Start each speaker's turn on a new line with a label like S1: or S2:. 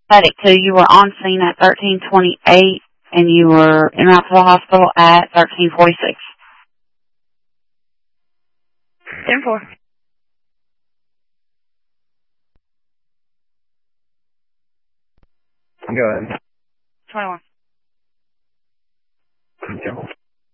S1: Medic 2, you were on scene at 13:28, and you were en route to the hospital at 13:46.
S2: 10-4.
S3: Go ahead.
S2: 21.
S3: Okay.